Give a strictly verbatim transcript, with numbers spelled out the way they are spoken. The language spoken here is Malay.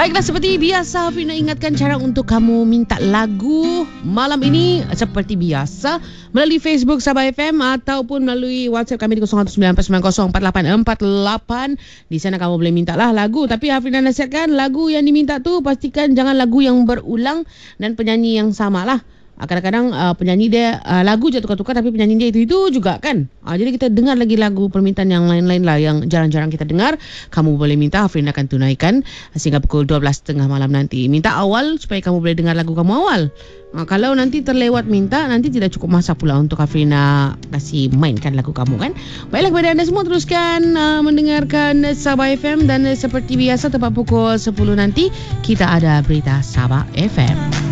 Baiklah, seperti biasa Fina ingatkan cara untuk kamu minta lagu malam ini seperti biasa melalui Facebook Sabah F M ataupun melalui WhatsApp kami di kosong satu sembilan sembilan kosong empat lapan empat lapan. Di sana kamu boleh mintalah lagu, tapi Hafina nasihatkan lagu yang diminta tu pastikan jangan lagu yang berulang dan penyanyi yang samalah. Kadang-kadang uh, penyanyi dia uh, lagu je tukar-tukar tapi penyanyi dia itu-itu juga kan. Uh, jadi kita dengar lagi lagu permintaan yang lain-lain lah yang jarang-jarang kita dengar. Kamu boleh minta, Hafrin akan tunaikan sehingga pukul dua belas tiga puluh malam nanti. Minta awal supaya kamu boleh dengar lagu kamu awal. Uh, kalau nanti terlewat minta, nanti tidak cukup masa pula untuk Hafrina kasih mainkan lagu kamu kan. Baiklah, kepada anda semua teruskan uh, mendengarkan Sabah F M dan uh, seperti biasa tepat pukul sepuluh nanti kita ada berita Sabah F M.